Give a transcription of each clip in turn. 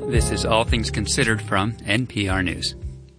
This is All Things Considered from NPR News.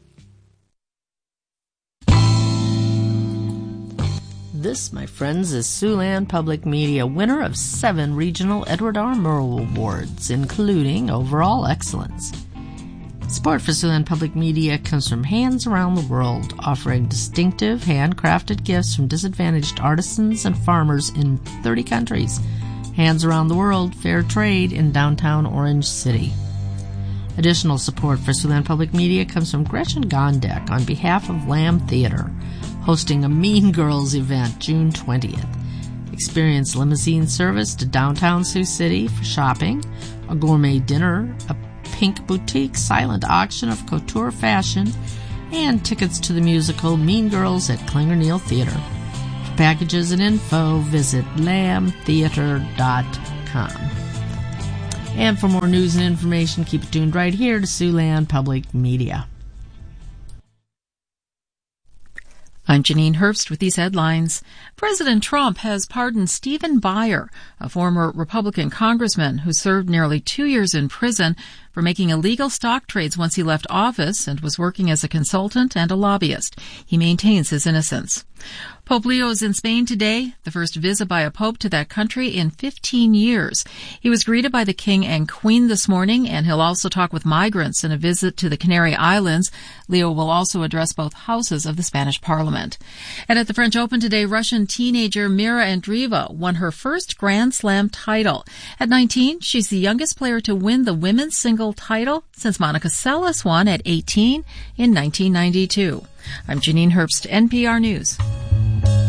This, my friends, is Siouxland Public Media, winner of 7 regional Edward R. Murrow Awards, including Overall Excellence. Support for Siouxland Public Media comes from Hands Around the World, offering distinctive, handcrafted gifts from disadvantaged artisans and farmers in 30 countries. Hands Around the World, fair trade in downtown Orange City. Additional support for Siouxland Public Media comes from Gretchen Gondek on behalf of Lamb Theater, hosting a Mean Girls event June 20th. Experience limousine service to downtown Sioux City for shopping, a gourmet dinner, a pink boutique silent auction of couture fashion, and tickets to the musical Mean Girls at Klinger Neal Theater. For packages and info, visit lambtheater.com. And for more news and information, keep it tuned right here to Siouxland Public Media. I'm Janine Herbst with these headlines. President Trump has pardoned Stephen Buyer, a former Republican congressman who served nearly 2 years in prison for making illegal stock trades once he left office and was working as a consultant and a lobbyist. He maintains his innocence. Pope Leo is in Spain today, the first visit by a pope to that country in 15 years. He was greeted by the King and Queen this morning, and he'll also talk with migrants in a visit to the Canary Islands. Leo will also address both houses of the Spanish Parliament. And at the French Open today, Russian teenager Mira Andreeva won her first Grand Slam title. At 19, she's the youngest player to win the women's single title since Monica Seles won at 18 in 1992. I'm Janine Herbst, NPR News.